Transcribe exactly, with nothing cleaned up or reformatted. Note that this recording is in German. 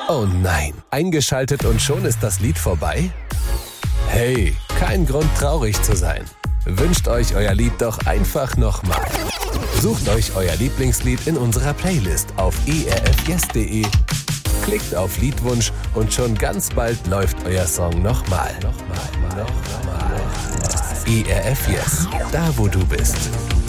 Oh nein, eingeschaltet und schon ist das Lied vorbei? Hey, kein Grund traurig zu sein. Wünscht euch euer Lied doch einfach nochmal. Sucht euch euer Lieblingslied in unserer Playlist auf e r f yes punkt d e. Klickt auf Liedwunsch und schon ganz bald läuft euer Song nochmal. Nochmal, nochmal. E R F Yes, da wo du bist.